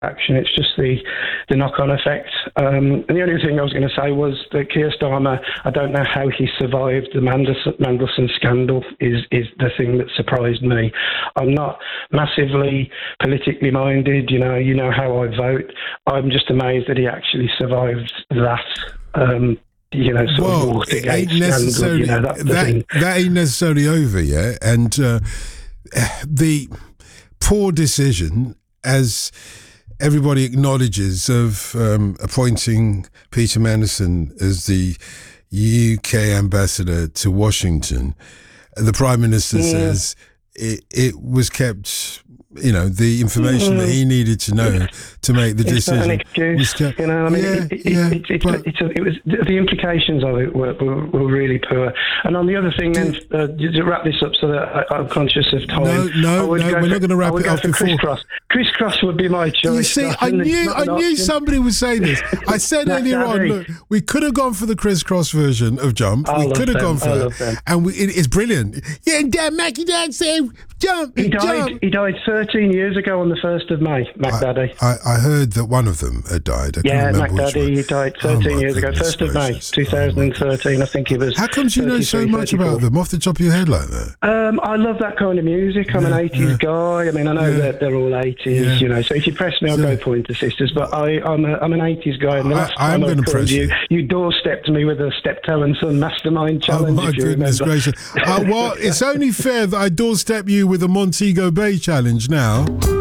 action. It's just the knock-on effect. And the only thing I was going to say was that Keir Starmer, I don't know how he survived the Mandelson scandal is the thing that surprised me. I'm not massively politically minded, you know how I vote. I'm just amazed that he actually survived that. Sort of Watergate scandal, that ain't necessarily over yet. And the poor decision, as everybody acknowledges, of appointing Peter Mandelson as the UK ambassador to Washington, the Prime Minister says it was kept, the information that he needed to know to make the decision. It's not an excuse, it was the implications of it were really poor. And on the other thing, then to wrap this up, so that I'm conscious of time. No, we're not going to wrap it up before. Crisscross would be my choice. You see, I knew somebody would say this. I said earlier on, look, we could have gone for the crisscross version of Jump. We could have gone for that, and it's brilliant. Yeah, and Dad, Mackie Dad said Jump. He died 13 years ago on the 1st of May, Mac Daddy. I heard that one of them had died. Mac Daddy, he died 13 years ago, 1st of May, 2013. I think he was. How comes you know so much about them off the top of your head like that? I love that kind of music. I'm an 80s guy. I mean, I know that they're all 80s, so if you press me, I'll go Pointer Sisters, but I'm an 80s guy, and the last time I called you doorstepped me with a Steptoe and Son Mastermind Challenge. Oh my goodness gracious. Well, it's only fair that I doorstep you with a Montego Bay challenge now.